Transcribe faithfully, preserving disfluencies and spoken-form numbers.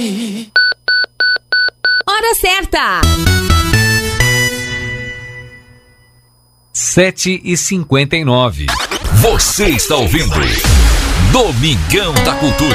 Hora certa! sete e cinquenta e nove. Você está ouvindo Domingão da Cultura.